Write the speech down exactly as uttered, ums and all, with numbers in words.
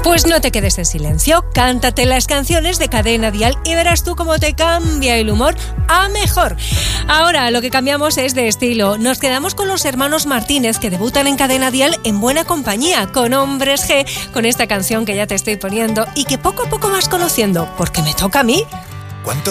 Pues no te quedes en silencio, cántate las canciones de Cadena Dial y verás tú cómo te cambia el humor a mejor. Ahora lo que cambiamos es de estilo. Nos quedamos con los hermanos Martínez, que debutan en Cadena Dial en buena compañía, con Hombres G, con esta canción que ya te estoy poniendo y que poco a poco vas conociendo, porque me toca a mí. ¿Cuánto